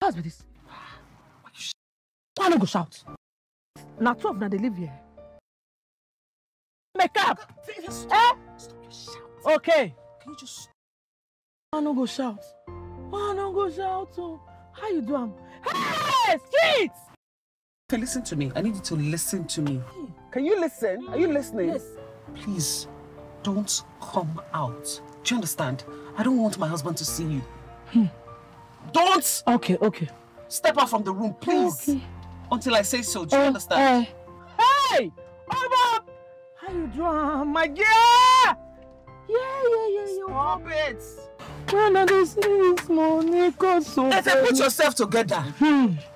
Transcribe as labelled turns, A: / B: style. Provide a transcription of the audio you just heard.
A: How's with this? Why not go shout? Now 12 now they live here. Make up!
B: Stop your shout.
A: Okay.
B: Can you just...
A: Why not go shout? Why not go shout? Oh, how you do? Hey, streets!
B: Okay, listen to me. I need you to listen to me. Can you listen? Are you listening?
A: Yes.
B: Please, don't come out. Do you understand? I don't want my husband to see you. Don't!
A: Okay, okay.
B: Step out from the room, please.
A: Okay.
B: Until I say so. Do you understand?
A: Hey! Over! How you doing, my girl? Yeah.
B: Stop it!
A: When I see this money, cause so...
B: Put yourself together.